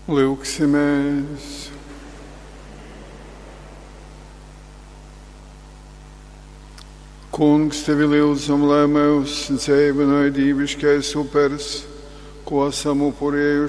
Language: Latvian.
Lūksimies. Kungs, tevi lūdzam, lai mūsu dzīve nav dieviškais upurs, ko esam upurējuši